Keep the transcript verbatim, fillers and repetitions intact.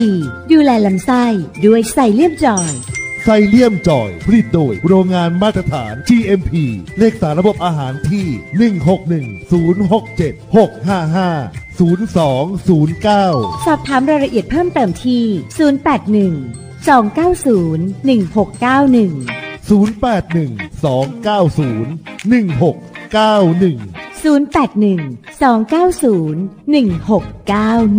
ดูแลลำไส้ด้วยไซเลียมจอยไซเลียมจอยผลิตโดยโรงงานมาตรฐาน จี เอ็ม พี เลขสารระบบอาหารที่ หนึ่ง หก หนึ่ง ศูนย์ หก เจ็ด หก ห้า ห้า ศูนย์ สอง ศูนย์ เก้าสอบถามรายละเอียดเพิ่มเติมที่ ศูนย์ แปด หนึ่ง สอง เก้า ศูนย์ หนึ่ง หก เก้า หนึ่งศูนย์ แปด หนึ่ง สอง เก้า ศูนย์ หนึ่ง หก เก้า หนึ่งศูนย์ แปด หนึ่ง สอง เก้า ศูนย์ หนึ่ง หก เก้า หนึ่ง